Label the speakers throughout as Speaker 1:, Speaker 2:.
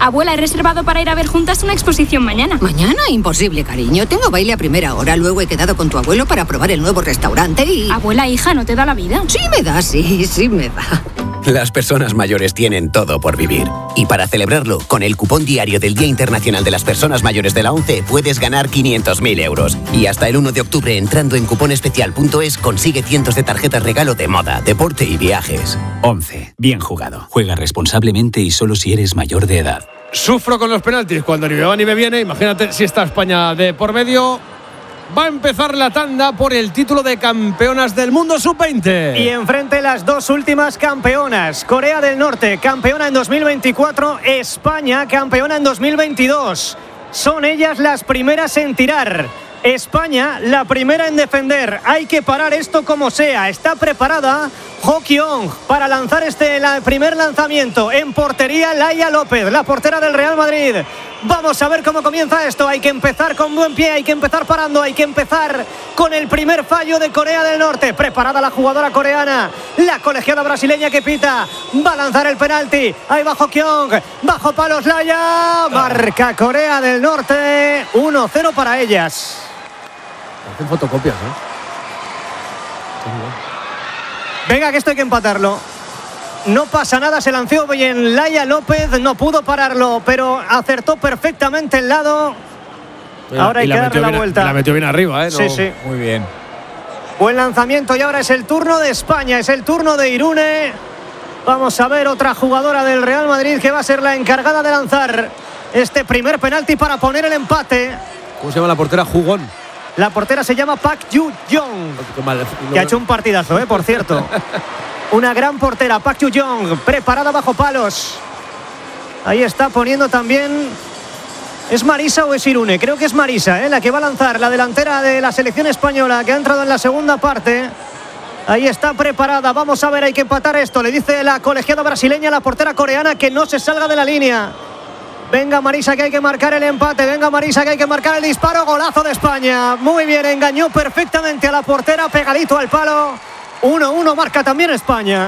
Speaker 1: Abuela, he reservado para ir a ver juntas una exposición mañana.
Speaker 2: ¿Mañana? Imposible, cariño. Tengo baile a primera hora. Luego he quedado con tu abuelo para probar el nuevo restaurante y...
Speaker 1: Abuela, hija, ¿no te da la vida?
Speaker 2: Sí me da, sí me da.
Speaker 3: Las personas mayores tienen todo por vivir. Y para celebrarlo, con el cupón diario del Día Internacional de las Personas Mayores de la ONCE, puedes ganar 500.000 euros. Y hasta el 1 de octubre, entrando en cuponespecial.es, consigue cientos de tarjetas regalo de moda, deporte y viajes. ONCE. Bien jugado. Juega responsablemente y solo si eres mayor de edad.
Speaker 4: Sufro con los penaltis cuando ni me va ni me viene. Imagínate si está España de por medio. Va a empezar la tanda por el título de campeonas del mundo sub-20.
Speaker 5: Y enfrente las dos últimas campeonas. Corea del Norte, campeona en 2024. España, campeona en 2022. Son ellas las primeras en tirar. España, la primera en defender. Hay que parar esto como sea. Está preparada Ho Kyung para lanzar el primer lanzamiento. En portería, Laia López, la portera del Real Madrid. Vamos a ver cómo comienza esto. Hay que empezar con buen pie, hay que empezar parando, hay que empezar con el primer fallo de Corea del Norte. Preparada la jugadora coreana, la colegiada brasileña que pita. Va a lanzar el penalti. Ahí va Ho Kyung, bajo palos Laia. Marca Corea del Norte. 1-0 para ellas.
Speaker 4: Hacen fotocopias,
Speaker 5: Venga, que esto hay que empatarlo. No pasa nada, se lanzó bien Laia López, no pudo pararlo, pero acertó perfectamente el lado. Ahora hay que darle la vuelta.
Speaker 4: La metió bien arriba,
Speaker 5: Sí.
Speaker 4: Muy bien.
Speaker 5: Buen lanzamiento y ahora es el turno de España, es el turno de Irune. Vamos a ver otra jugadora del Real Madrid que va a ser la encargada de lanzar este primer penalti para poner el empate.
Speaker 4: ¿Cómo se llama la portera? Jugón.
Speaker 5: La portera se llama Park Ju-jong, que ha hecho un partidazo, por cierto. Una gran portera, Park Ju-jong, preparada bajo palos. Ahí está poniendo también... ¿Es Marisa o es Irune? Creo que es Marisa, la que va a lanzar, la delantera de la selección española, que ha entrado en la segunda parte. Ahí está preparada, vamos a ver, hay que empatar esto. Le dice la colegiada brasileña a la portera coreana que no se salga de la línea. Venga Marisa, que hay que marcar el empate. Venga Marisa, que hay que marcar el disparo. Golazo de España. Muy bien, engañó perfectamente a la portera, pegadito al palo. 1-1 marca también España.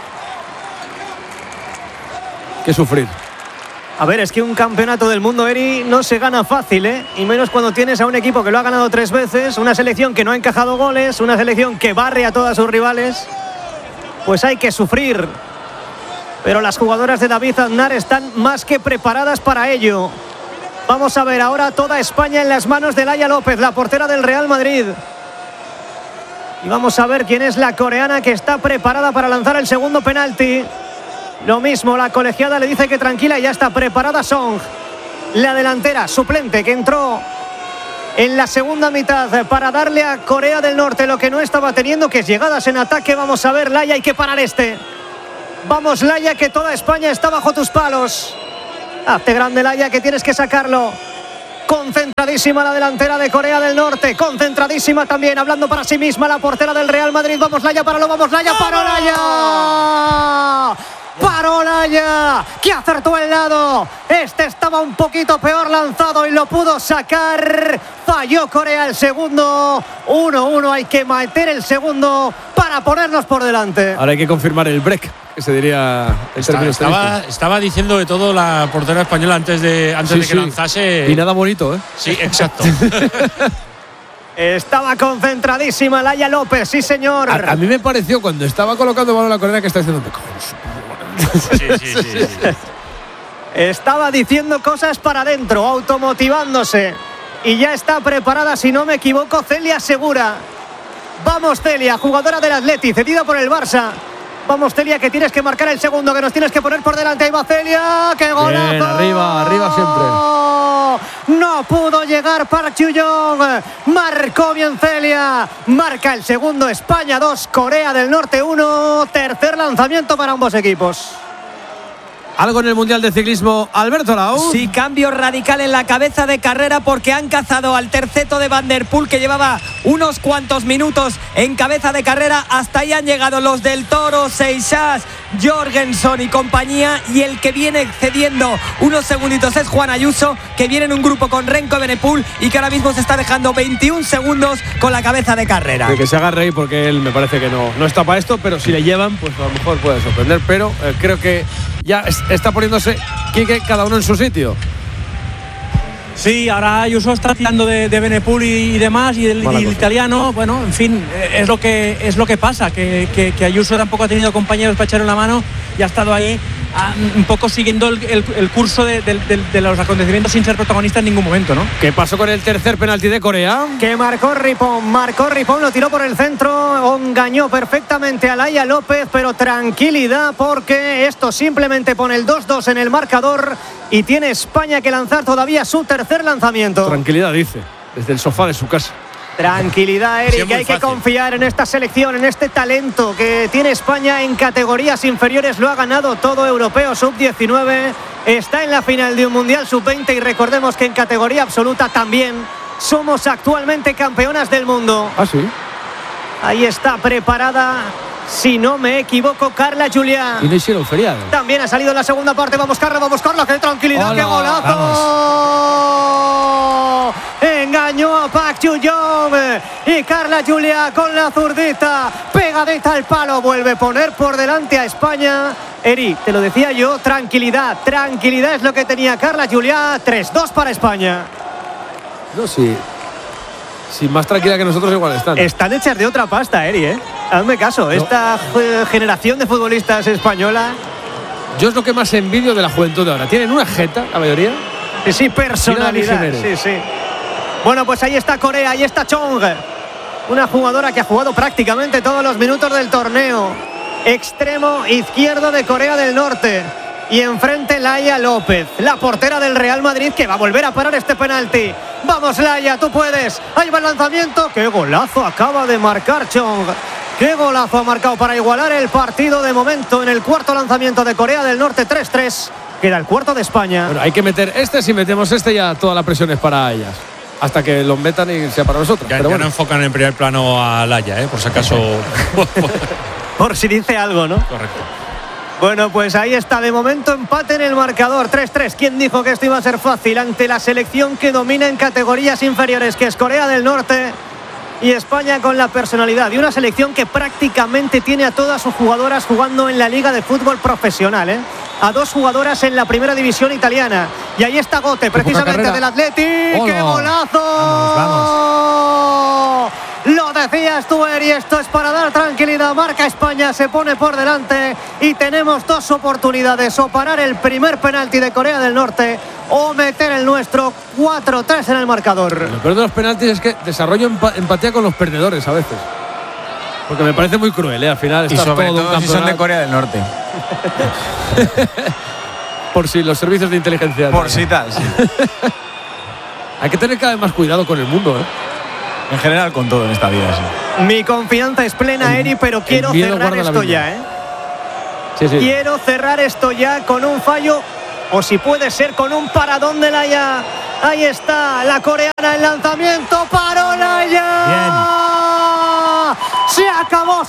Speaker 4: Qué sufrir.
Speaker 5: A ver, es que un campeonato del mundo, Eri, no se gana fácil, y menos cuando tienes a un equipo que lo ha ganado 3 veces, una selección que no ha encajado goles, una selección que barre a todas sus rivales. Pues hay que sufrir. Pero las jugadoras de David Aznar están más que preparadas para ello. Vamos a ver ahora toda España en las manos de Laia López, la portera del Real Madrid. Y vamos a ver quién es la coreana que está preparada para lanzar el segundo penalti. Lo mismo, la colegiada le dice que tranquila y ya está preparada Song. La delantera suplente que entró en la segunda mitad para darle a Corea del Norte lo que no estaba teniendo, que es llegadas en ataque. Vamos a ver, Laia, hay que parar este. Vamos, Laia, que toda España está bajo tus palos. Hazte grande, Laia, que tienes que sacarlo. Concentradísima la delantera de Corea del Norte. Concentradísima también, hablando para sí misma la portera del Real Madrid. Vamos, Laia, páralo, vamos, Laia, paró Laia. Paró Laia, que acertó el lado. Este estaba un poquito peor lanzado y lo pudo sacar. Falló Corea el segundo. 1-1, hay que meter el segundo para ponernos por delante.
Speaker 4: Ahora hay que confirmar el break, que se diría en términos tenísticos.
Speaker 6: Estaba diciendo de todo la portera española antes de que lanzase.
Speaker 4: Y nada bonito,
Speaker 6: Sí, exacto.
Speaker 5: Estaba concentradísima Laia López, sí señor.
Speaker 4: A mí me pareció cuando estaba colocando balón la coreana que está diciendo...
Speaker 6: Sí.
Speaker 5: Estaba diciendo cosas para adentro, automotivándose. Y ya está preparada, si no me equivoco, Celia Segura. Vamos, Celia, jugadora del Atleti, cedida por el Barça. Vamos, Celia, que tienes que marcar el segundo, que nos tienes que poner por delante. Ahí va Celia, ¡qué golazo!
Speaker 4: Bien, arriba siempre.
Speaker 5: No pudo llegar Park Ju-jong. Marcó bien Celia. Marca el segundo, España 2, Corea del Norte 1. Tercer lanzamiento para ambos equipos.
Speaker 4: Algo en el Mundial de Ciclismo, Alberto Lau.
Speaker 7: Sí, cambio radical en la cabeza de carrera porque han cazado al terceto de Van der Poel, que llevaba unos cuantos minutos en cabeza de carrera. Hasta ahí han llegado los del Toro, Seixas, Jorgensen y compañía, y el que viene cediendo unos segunditos es Juan Ayuso, que viene en un grupo con Renko Evenepoel y que ahora mismo se está dejando 21 segundos con la cabeza de carrera.
Speaker 4: De que se haga reír porque él me parece que no está para esto, pero si le llevan, pues a lo mejor puede sorprender, pero creo que ya está poniéndose Quique, cada uno en su sitio.
Speaker 6: Sí, ahora Ayuso está tirando de Benepul y demás, y el italiano, bueno, en fin, es lo que pasa, que Ayuso tampoco ha tenido compañeros para echarle la mano y ha estado ahí un poco siguiendo el curso de los acontecimientos sin ser protagonista en ningún momento, ¿no?
Speaker 4: ¿Qué pasó con el tercer penalti de Corea?
Speaker 5: Que marcó Ripon, lo tiró por el centro, engañó perfectamente a Laia López, pero tranquilidad porque esto simplemente pone el 2-2 en el marcador y tiene España que lanzar todavía su tercer lanzamiento.
Speaker 4: Tranquilidad, dice, desde el sofá de su casa.
Speaker 5: Tranquilidad, Eric,
Speaker 6: sí,
Speaker 5: hay que confiar en esta selección, en este talento que tiene España en categorías inferiores. Lo ha ganado todo, europeo sub-19, está en la final de un Mundial sub-20 y recordemos que en categoría absoluta también somos actualmente campeonas del mundo.
Speaker 4: ¿Ah, sí?
Speaker 5: Ahí está preparada, si no me equivoco, Carla Juliá.
Speaker 4: Y no hicieron feriado.
Speaker 5: También ha salido en la segunda parte. Vamos, Carla, qué tranquilidad.
Speaker 4: Hola,
Speaker 5: qué golazo. Engañó a Park Ju-young y Carla Juliá con la zurdita pegadita al palo, vuelve a poner por delante a España. Eri, te lo decía yo, tranquilidad es lo que tenía Carla Juliá. 3-2 para España.
Speaker 4: No, sí. Sí, más tranquila que nosotros igual están.
Speaker 5: Están hechas de otra pasta, Eri, Hazme caso, no. Esta generación de futbolistas española.
Speaker 4: Yo es lo que más envidio de la juventud de ahora. Tienen una jeta, la mayoría.
Speaker 5: Sí, personalidad. Sí. Bueno, pues ahí está Corea, ahí está Chong. Una jugadora que ha jugado prácticamente todos los minutos del torneo. Extremo izquierdo de Corea del Norte. Y enfrente Laia López, la portera del Real Madrid, que va a volver a parar este penalti. Vamos, Laia, tú puedes. Ahí va el lanzamiento. ¡Qué golazo acaba de marcar Chong! ¡Qué golazo ha marcado para igualar el partido de momento en el cuarto lanzamiento de Corea del Norte! 3-3. Queda el cuarto de España.
Speaker 4: Bueno, hay que meter este. Si metemos este, ya toda la presión es para ellas. Hasta que lo metan y sea para nosotros.
Speaker 6: Ya,
Speaker 4: pero
Speaker 6: ya
Speaker 4: bueno.
Speaker 6: No enfocan en primer plano a Laia, por si acaso.
Speaker 5: Por si dice algo, ¿no?
Speaker 6: Correcto.
Speaker 5: Bueno, pues ahí está, de momento empate en el marcador, 3-3. ¿Quién dijo que esto iba a ser fácil ante la selección que domina en categorías inferiores, que es Corea del Norte? Y España con la personalidad de una selección que prácticamente tiene a todas sus jugadoras jugando en la Liga de Fútbol Profesional, a 2 jugadoras en la primera división italiana. Y ahí está Gote, precisamente del Athletic.
Speaker 4: ¡Hola!
Speaker 5: ¡Qué golazo!
Speaker 6: Vamos.
Speaker 5: Lo decías tú, Eri, esto es para dar tranquilidad. Marca España, se pone por delante y tenemos 2 oportunidades: o parar el primer penalti de Corea del Norte o meter el nuestro. 4-3 en el marcador.
Speaker 4: Lo peor de los penaltis es que desarrollo empatía con los perdedores a veces. Porque me parece muy cruel, al final.
Speaker 8: Y sobre todo si son de Corea del Norte.
Speaker 4: Por si los servicios de inteligencia.
Speaker 8: Por si tal. Sí.
Speaker 4: Hay que tener cada vez más cuidado con el mundo,
Speaker 8: En general con todo en esta vida, sí.
Speaker 5: Mi confianza es plena, Eri, pero quiero cerrar esto ya,
Speaker 4: Sí.
Speaker 5: Quiero cerrar esto ya con un fallo, o si puede ser con un paradón de Laia. Ahí está la coreana, el lanzamiento, paró Laia.
Speaker 6: Bien.
Speaker 5: Se acabó.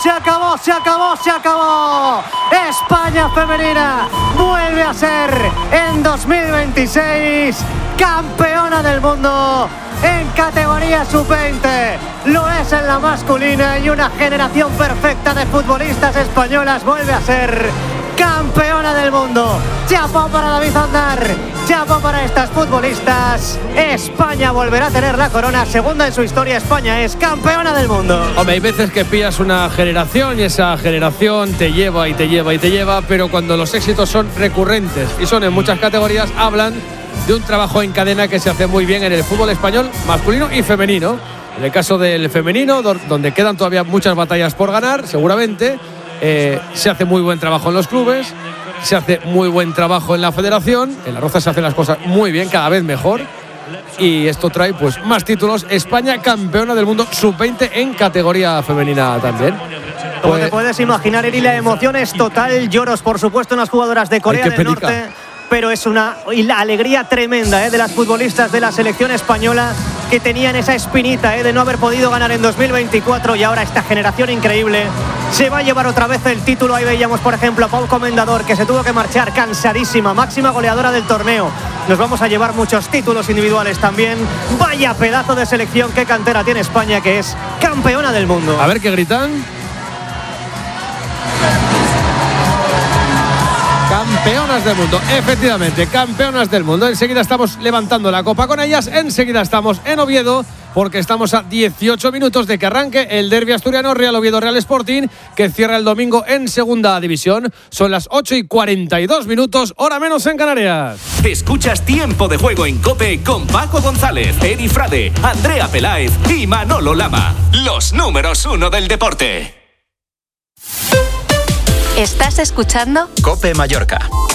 Speaker 5: España femenina vuelve a ser en 2026 campeona del mundo en categoría sub-20. Lo es en la masculina y una generación perfecta de futbolistas españolas vuelve a ser campeona del mundo. Chapó para David Aznar, chapó para estas futbolistas. España volverá a tener la corona, segunda en su historia. España es campeona del mundo.
Speaker 4: Hombre, hay veces que pillas una generación y esa generación te lleva, pero cuando los éxitos son recurrentes y son en muchas categorías, hablan de un trabajo en cadena que se hace muy bien en el fútbol español masculino y femenino. En el caso del femenino, donde quedan todavía muchas batallas por ganar, seguramente, se hace muy buen trabajo en los clubes, se hace muy buen trabajo en la federación. En la Roza se hacen las cosas muy bien, cada vez mejor, y esto trae pues más títulos. España campeona del mundo sub-20 en categoría femenina también.
Speaker 5: Como te puedes imaginar, Eri, la emoción es total. Lloros, por supuesto, en las jugadoras de Corea del Norte, pero es la alegría tremenda de las futbolistas de la selección española, que tenían esa espinita de no haber podido ganar en 2024, y ahora esta generación increíble se va a llevar otra vez el título. Ahí veíamos, por ejemplo, a Pau Comendador, que se tuvo que marchar cansadísima, máxima goleadora del torneo. Nos vamos a llevar muchos títulos individuales también. Vaya pedazo de selección, qué cantera tiene España, que es campeona del mundo.
Speaker 4: A ver qué gritan. Campeonas campeonas del mundo. Efectivamente, campeonas del mundo. Enseguida estamos levantando la copa con ellas. Enseguida estamos en Oviedo, porque estamos a 18 minutos de que arranque el derbi asturiano Real Oviedo Real Sporting, que cierra el domingo en segunda división. Son las 8:42, hora menos en Canarias.
Speaker 9: Escuchas Tiempo de Juego en COPE con Paco González, Eri Frade, Andrea Peláez y Manolo Lama. Los números 1 del deporte.
Speaker 10: ¿Estás escuchando?
Speaker 9: COPE Mallorca.